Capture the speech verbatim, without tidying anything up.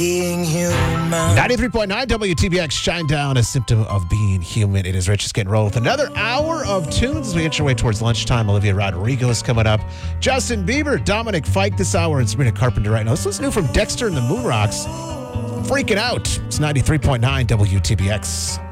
Being human. ninety-three point nine W T B X, Shine Down, a symptom of being human. It is Rich just getting rolled with another hour of tunes as we inch our way towards lunchtime. Olivia Rodrigo is coming up. Justin Bieber, Dominic Fike this hour, and Sabrina Carpenter right now. This is new from Dexter and the Moon Rocks. Freaking Out. It's ninety-three point nine W T B X.